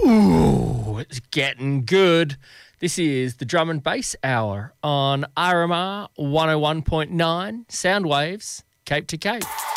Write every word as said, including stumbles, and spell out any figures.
Ooh, it's getting good. This is the Drum and Bass Hour on R M R one oh one point nine Sound Waves, Cape to Cape.